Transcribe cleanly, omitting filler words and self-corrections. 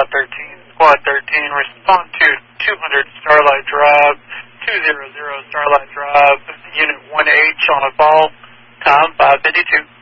Squad 13. Squad 13, respond to 200 Starlight Drive, 200 Starlight Drive, Unit 1H on a call, time 5:52.